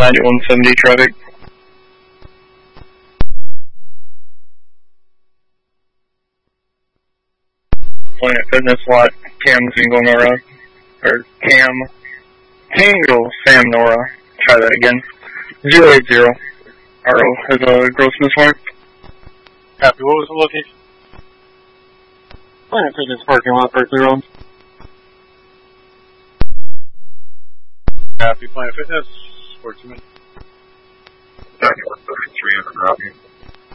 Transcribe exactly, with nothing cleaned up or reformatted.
ninety-one seventy traffic. Planet Fitness lot, Cam Single Nora, or Cam Tango Sam Nora. Try that again. zero eight zero. R O has a gross mismark. Copy. What was the location? Planet Fitness parking lot, Berkeley Road. Copy. Planet Fitness. fourteen minutes. Three hundred copy.